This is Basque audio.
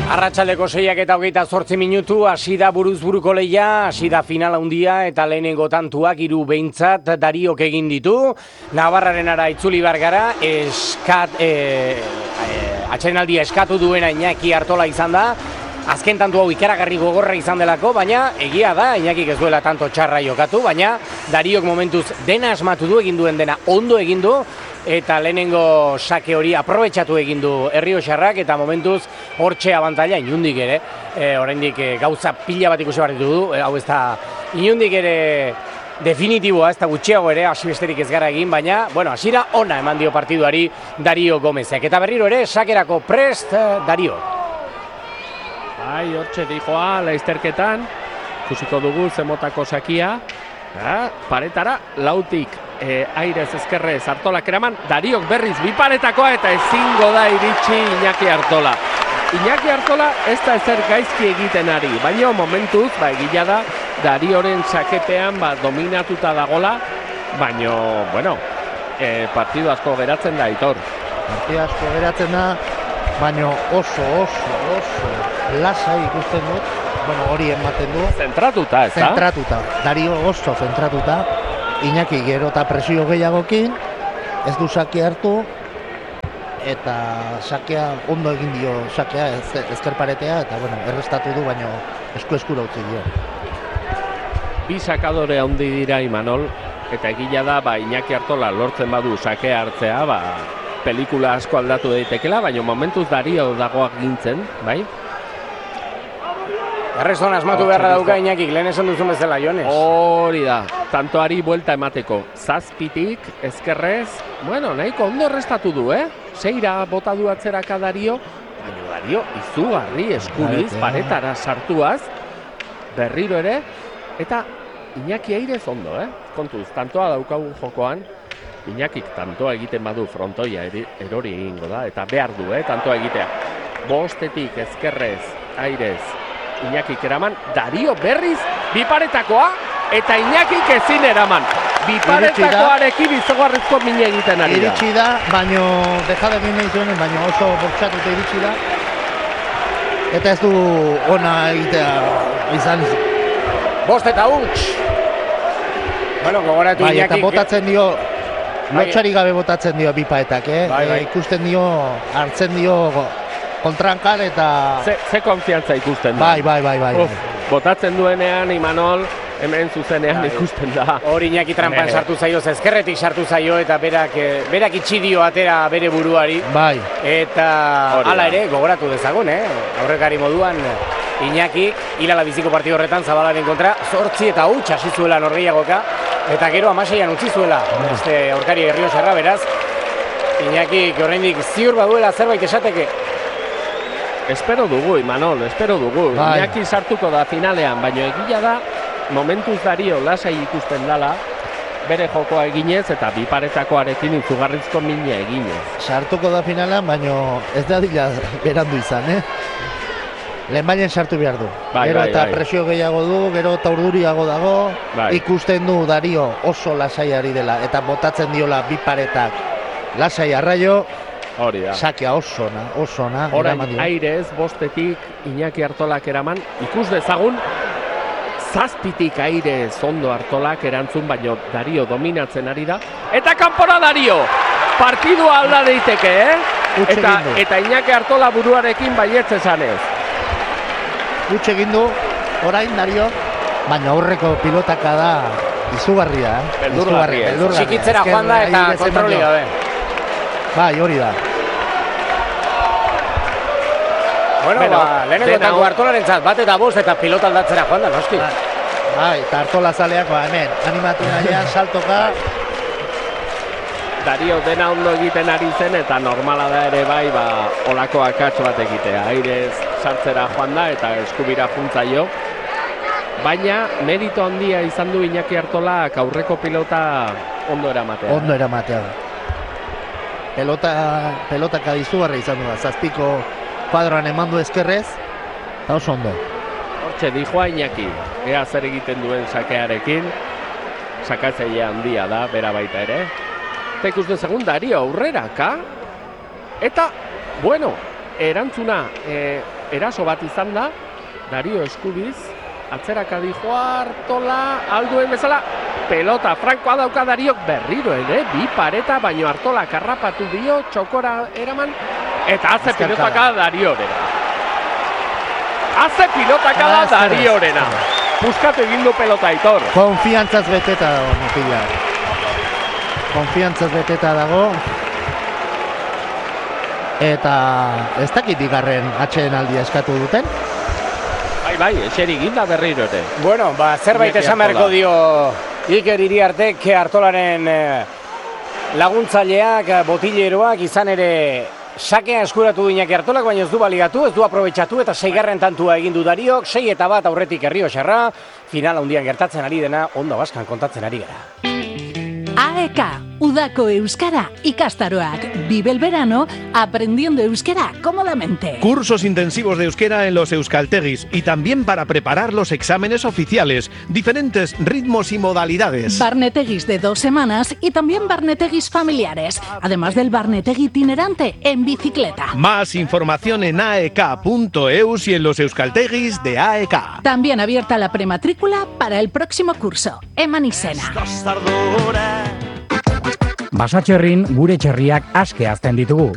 Arratsaldeko 6:28 minutu, hasi da buruz buruko lehia, hasi da final handia eta lehenengo tantuak 3 behintzat Dariok egin ditu. Navarrarenara itzuli behar gara, atsedenaldia eskatu duena Iñaki Artola izan da. Azken tantu hau ikaragarri gogorra izan delako, baina egia da, Iñakik ez duela tanto txarra jokatu, baina Dariok momentuz dena asmatu du, egin duen dena ondo egin du, eta lehenengo sake hori aprobetxatu egin du Errioxarrak, eta momentuz hortxe abantaila inundik ere, oraindik gauza pila bat ikusi barritu du, hau ez da inundik ere definitiboa, ez da gutxiago ere, hasi besterik ez gara egin, baina, bueno, hasiera ona eman dio partiduari Dario Gomezek, eta berriro ere, sakerako prest Dario. Bai, hortxe dijoa, laizterketan, ikusiko dugu zemotako sakia, paretara, lautik airez ezkerrez Artolak eraman, Dariok berriz biparetakoa eta ezingo da iritsi Iñaki Artola. Iñaki Artola ez da ezer gaizki egiten ari, baina momentuz, egila da, Darioren sakepean dominatuta dagola, baina, bueno, partidu asko geratzen da, Aitor. Partidu asko geratzen da, baina oso lasai ikusten dut, bueno, hori ematen du. Zentratuta, ez da? Zentratuta, Dario oso zentratuta, Iñaki gero eta presio gehiagokin, ez du sake hartu, eta sakea ondo egin dio, sakea ezkerparetea, eta bueno, errestatu du, baina eskura utzi dio. Bi sakadore handi dira Imanol, eta egila da, Iñaki Artola lortzen badu sakea hartzea, pelikula asko aldatu daitekela, baina momentuz Dario dagoak gintzen, bai? Errezon asmatu beharra dauka Iñakik, lehen esan duzun bezala, Jones. Hori da, tantoari buelta emateko. Zazpitik, ezkerrez, bueno, nahiko ondo errestatu du, Seira bota du atzeraka Dario, baina Dario izugarri eskuriz, paretara sartuaz, berriro ere, eta Iñaki airez ondo, Kontuz, tantoa daukagun jokoan, Iñakik tantoa egiten badu frontoia erori egingo da, eta behar du, tantoa egitea. Bostetik, ezkerrez, airez, Iñakik eraman, Dario berriz biparetakoa, eta Iñakik ezin eraman. Biparetakoarekin izugarrizko min egiten ari da. Iritsi da, baino dejada egin nahi zuen, baino oso bortxatuta iritsi da. Eta ez du ona egitea izan. Bost eta huts! Bueno, gogoratu Iñakik. Eta botatzen dio, lotxari gabe botatzen dio bipaetak, ikusten dio, hartzen dio kontrankar eta... Ze konfiantza ikusten da. Bai. Botatzen duenean, Imanol, hemen zuzenean ikusten da. Hori Iñaki trampan sartu zaio, ezkerretik sartu zaio, eta berak itxidio atera bere buruari. Bai. Eta hala ere, gogoratu dezagun, aurrekari moduan, Iñaki, hilala biziko partido horretan, Zabalaren kontra, 8 eta huts hasi zuela norgehiagoka, eta gero 16an utzi zuela, aurkari Errioxarra, beraz, Iñaki oraindik ziur baduela zerbait esateke. Espero dugu, Imanol, espero dugu. Iñaki sartuko da finalean, baina egila da, momentuz Dario lasai ikusten dala, bere jokoa eginez eta biparetakoarekin izugarrizko mina eginez. Sartuko da finalean, baina ez da dila berandu izan, Lehen bainen sartu behar du. Gero eta presio gehiago du, gero eta urduriago dago, ikusten du Dario oso lasaiari dela, eta botatzen diola biparetak lasai arraio, sakea oso ona. Orain airez, bostetik Iñaki Artolak eraman, ikus dezagun, zazpitik airez ondo Artolak erantzun, baina Dario dominatzen ari da, eta kanpora Dario! Partidua alda daiteke, Eta Iñaki Artola buruarekin baietz esanez. Gutxe egin du, orain Dario, baina aurreko pilotaka da izugarria. Beldurgarria. Txikitzera joan da eta kontroli gabe. Bai, hori da. Bueno, lehenengo tango Artolarentzat, bat eta bost eta pilota aldatzera joan da, noski. Bai, eta Artola zaleak, hemen, animatu nahian, saltoka. Dario dena ondo egiten ari zen eta normala da ere bai, olako akats bat egitea. Airez sartzera joan da eta eskubira juntzaio. Baina merito handia izan du Iñaki Artolak aurreko pilota ondo eramatea. Pelotaka izugarria izan du da, zazpiko kuadroan emandu ezkerrez, eta oso ondo. Hortxe, dijoa Iñaki, ea zer egiten duen sakearekin, sakatzaile handia da, bera baita ere. Eta ikusten segun Dario aurrera, Eta, bueno, erantzuna eraso bat izan da, Dario Eskubiz, atzeraka dijoa Artola, alduen bezala, pelota frankoa dauka Dariok berriro ere, bi pareta, baino Artola karrapatu dio, txokora eraman, eta haze pilotaka Dariorena. Haze pilotaka da Dariorena. Puskatu egin du pelota Aitor. Konfiantzaz beteta dago, Motilla. Konfiantzaz beteta dago. Eta ez dakit igarren atsedenaldia eskatu duten. Bai, eseri ginda berriro ere. Bueno, zerbait esan beharko dio Iker Iriartek Artolaren laguntzaileak, botileroak izan ere sakea eskuratu du Iñaki Artolak, baina ez du baligatu, ez du aprobetxatu eta 6. tantua egin du Dariok, 6-1 aurretik Errioxarra, finala handian gertatzen ari dena, Onda Baskan kontatzen ari gara. AEK, Udako Euskara, ikastaroak. Vive el verano aprendiendo euskera cómodamente. Cursos intensivos de euskera en los euskaltegis y también para preparar los exámenes oficiales. Diferentes ritmos y modalidades. Barnetegis de 2 semanas y también barnetegis familiares. Además del barnetegui itinerante en bicicleta. Más información en aek.eus y en los euskaltegis de AEK. También abierta la prematrícula para el próximo curso. Eman izena. Basatxerrin gure txerriak aske hazten ditugu.